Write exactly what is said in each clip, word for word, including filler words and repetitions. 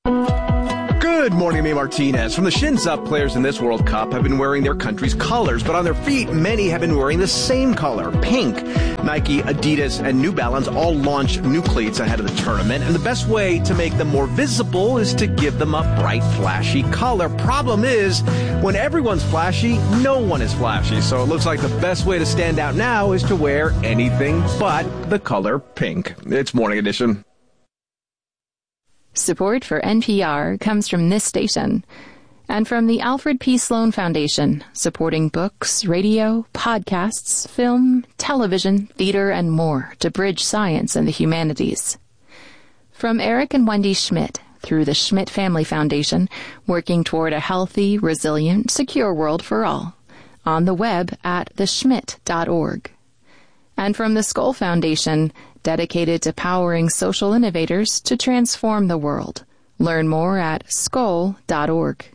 Good morning, I'm Martinez. From the shins up, players in this World Cup have been wearing their country's colors, but on their feet, many have been wearing the same color, pink. Nike, Adidas, and New Balance all launched new cleats ahead of the tournament, and the best way to make them more visible is to give them a bright, flashy color. Problem is, when everyone's flashy, no one is flashy, so it looks like the best way to stand out now is to wear anything but the color pink. It's Morning Edition. Support for N P R comes from this station and from the Alfred P. Sloan Foundation, supporting books, radio, podcasts, film, television, theater, and more to bridge science and the humanities. From Eric and Wendy Schmidt through the Schmidt Family Foundation, working toward a healthy, resilient, secure world for all. On the web at the schmidt dot org. And from the Skoll Foundation, dedicated to powering social innovators to transform the world. Learn more at skoll dot org.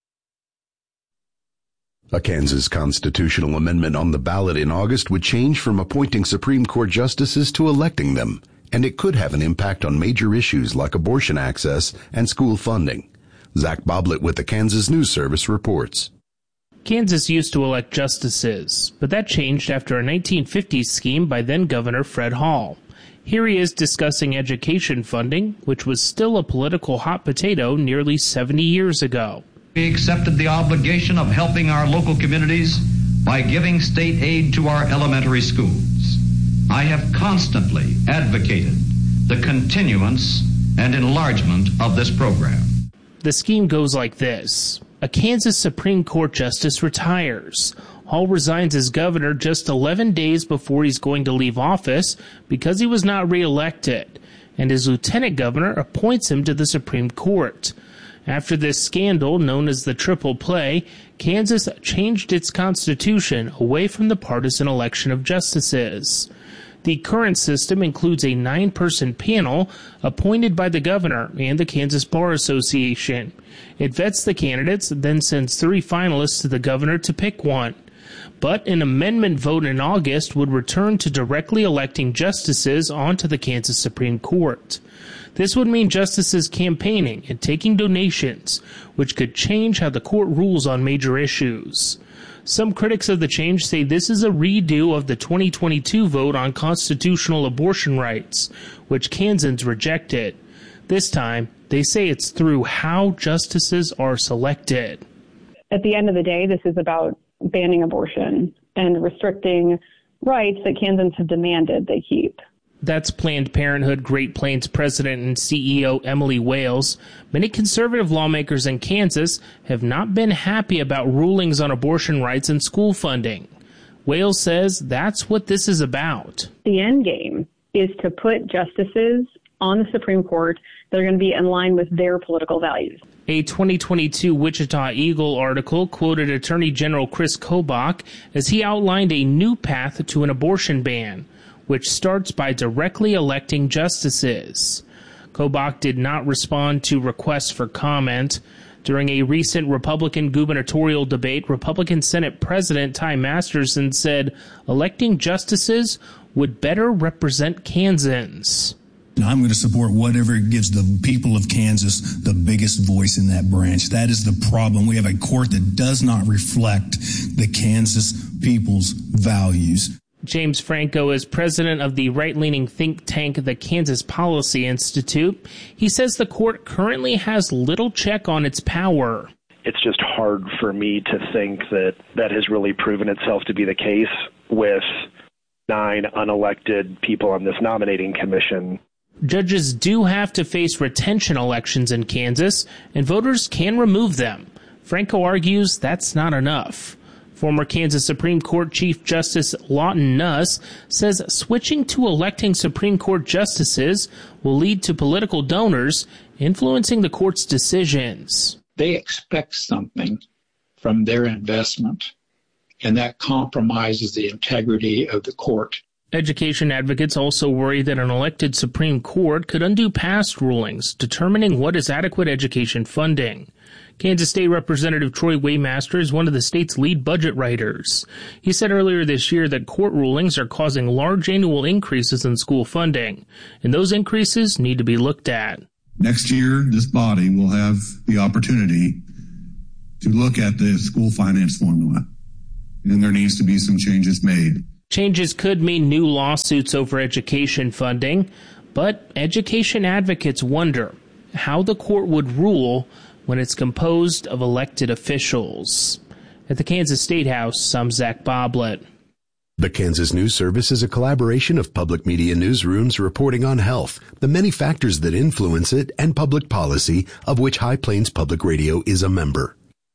A Kansas constitutional amendment on the ballot in August would change from appointing Supreme Court justices to electing them, and it could have an impact on major issues like abortion access and school funding. Zach Boblet with the Kansas News Service reports. Kansas used to elect justices, but that changed after a nineteen fifties scheme by then-Governor Fred Hall. Here he is discussing education funding, which was still a political hot potato nearly seventy years ago. We accepted the obligation of helping our local communities by giving state aid to our elementary schools. I have constantly advocated the continuance and enlargement of this program. The scheme goes like this. A Kansas Supreme Court justice retires. Hall resigns as governor just eleven days before he's going to leave office because he was not reelected, and his lieutenant governor appoints him to the Supreme Court. After this scandal, known as the Triple Play, Kansas changed its constitution away from the partisan election of justices. The current system includes a nine-person panel appointed by the governor and the Kansas Bar Association. It vets the candidates, then sends three finalists to the governor to pick one. But an amendment vote in August would return to directly electing justices onto the Kansas Supreme Court. This would mean justices campaigning and taking donations, which could change how the court rules on major issues. Some critics of the change say this is a redo of the twenty twenty-two vote on constitutional abortion rights, which Kansans rejected. This time, they say it's through how justices are selected. At the end of the day, this is about banning abortion and restricting rights that Kansans have demanded they keep. That's Planned Parenthood Great Plains President and C E O Emily Wales. Many conservative lawmakers in Kansas have not been happy about rulings on abortion rights and school funding. Wales says that's what this is about. The end game is to put justices on the Supreme Court that are going to be in line with their political values. A twenty twenty-two Wichita Eagle article quoted Attorney General Chris Kobach as he outlined a new path to an abortion ban, which starts by directly electing justices. Kobach did not respond to requests for comment. During a recent Republican gubernatorial debate, Republican Senate President Ty Masterson said electing justices would better represent Kansans. I'm going to support whatever gives the people of Kansas the biggest voice in that branch. That is the problem. We have a court that does not reflect the Kansas people's values. James Franco is president of the right-leaning think tank, the Kansas Policy Institute. He says the court currently has little check on its power. It's just hard for me to think that that has really proven itself to be the case with nine unelected people on this nominating commission. Judges do have to face retention elections in Kansas, and voters can remove them. Franco argues that's not enough. Former Kansas Supreme Court Chief Justice Lawton Nuss says switching to electing Supreme Court justices will lead to political donors influencing the court's decisions. They expect something from their investment, and that compromises the integrity of the court. Education advocates also worry that an elected Supreme Court could undo past rulings determining what is adequate education funding. Kansas State Representative Troy Waymaster is one of the state's lead budget writers. He said earlier this year that court rulings are causing large annual increases in school funding, and those increases need to be looked at. Next year, this body will have the opportunity to look at the school finance formula, and there needs to be some changes made. Changes could mean new lawsuits over education funding, but education advocates wonder how the court would rule when it's composed of elected officials. At the Kansas State House, I'm Zach Boblet. The Kansas News Service is a collaboration of public media newsrooms reporting on health, the many factors that influence it, and public policy, of which High Plains Public Radio is a member.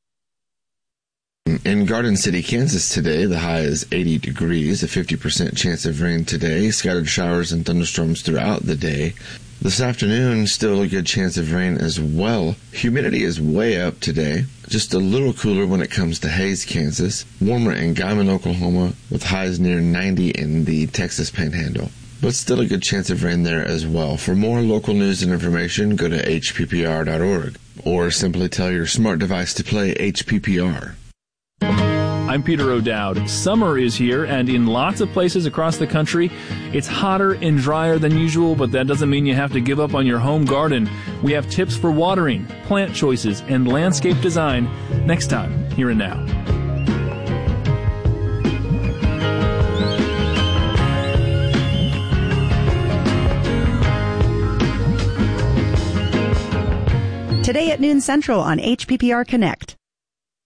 In Garden City, Kansas today, the high is eighty degrees, a fifty percent chance of rain today, scattered showers and thunderstorms throughout the day. This afternoon, still a good chance of rain as well. Humidity is way up today. Just a little cooler when it comes to Hays, Kansas. Warmer in Guymon, Oklahoma, with highs near ninety in the Texas Panhandle. But still a good chance of rain there as well. For more local news and information, go to H P P R dot org. Or simply tell your smart device to play H P P R. I'm Peter O'Dowd. Summer is here, and in lots of places across the country, it's hotter and drier than usual, but that doesn't mean you have to give up on your home garden. We have tips for watering, plant choices, and landscape design next time, here and now. Today at noon Central on H P P R Connect.